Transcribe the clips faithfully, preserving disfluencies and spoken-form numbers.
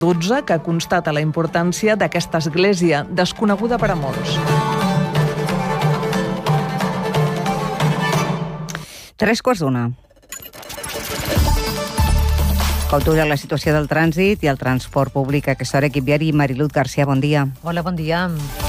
dotze, que constata la importància d'aquesta església, desconeguda per a molts. Tres quarts d'una. Cultura, la situació del trànsit i el transport públic a aquesta hora. Equip viari, Mariluz García, bon dia. Hola, bon dia.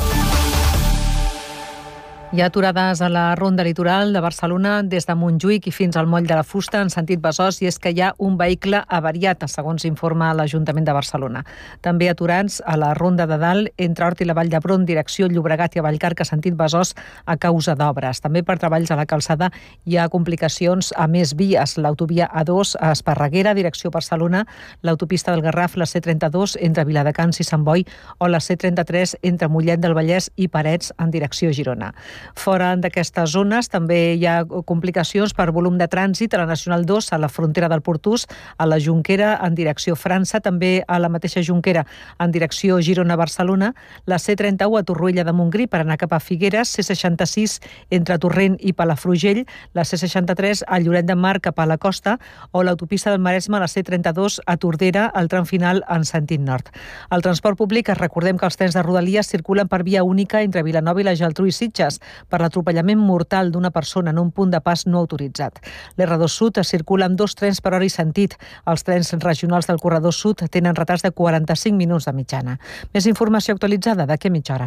Hi ha aturades a la ronda litoral de Barcelona des de Montjuïc i fins al moll de la Fusta en sentit Besòs, i és que hi ha un vehicle avariat, segons informa l'Ajuntament de Barcelona. També aturats a la ronda de Dalt entre Hort i la Vall d'Hebron, direcció Llobregat i Vallcarca, sentit Besòs, a causa d'obres. També per treballs a la calçada hi ha complicacions a més vies. L'autovia A dos a Esparreguera, direcció Barcelona, l'autopista del Garraf, la C trenta-dos entre Viladecans i Sant Boi o la C trenta-tres entre Mollet del Vallès i Parets en direcció Girona. Fora d'aquestes zones també hi ha complicacions per volum de trànsit a la Nacional dos, a la frontera del Portús, a la Jonquera en direcció França, també a la mateixa Jonquera en direcció Girona-Barcelona, la C trenta-u a Torroella de Montgrí per anar cap a Figueres, C seixanta-sis entre Torrent i Palafrugell, la C seixanta-tres a Lloret de Mar cap a la costa o l'autopista del Maresme, la C trenta-dos a Tordera, al tram final en sentit nord. El transport públic, recordem que els trens de Rodalies circulen per via única entre Vilanova i la Geltrú i Sitges, per l'atropellament mortal d'una persona en un punt de pas no autoritzat. L'R dos Sud circula amb dos trens per hora i sentit. Els trens regionals del corredor sud tenen retards de quaranta-cinc minuts de mitjana. Més informació actualitzada d'aquí a mitja hora.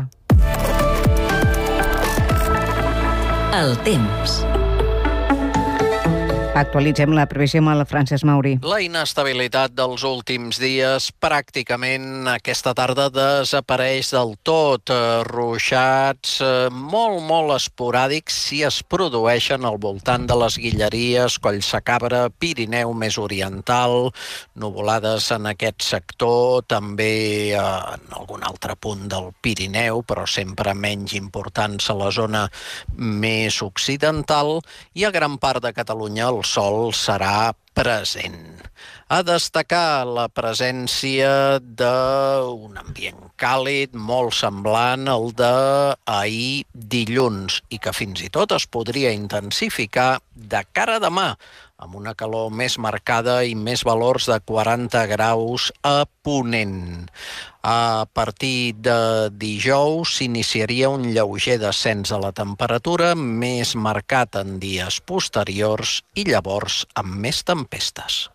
El temps. Actualitzem la previsió amb el Francesc Mauri. La inestabilitat dels últims dies pràcticament aquesta tarda desapareix del tot. Ruixats molt, molt esporàdics si es produeixen al voltant de les Guilleries, Collsacabra, Pirineu més oriental, nuvolades en aquest sector, també en algun altre punt del Pirineu, però sempre menys importants a la zona més occidental, i a gran part de Catalunya el sol serà present. A destacar la presència d'un ambient càlid molt semblant al d'ahir dilluns i que fins i tot es podria intensificar de cara a demà, amb una calor més marcada i més valors de quaranta graus a Ponent. A partir de dijous s'iniciaria un lleuger descens de la temperatura, més marcat en dies posteriors i llavors amb més tempestes.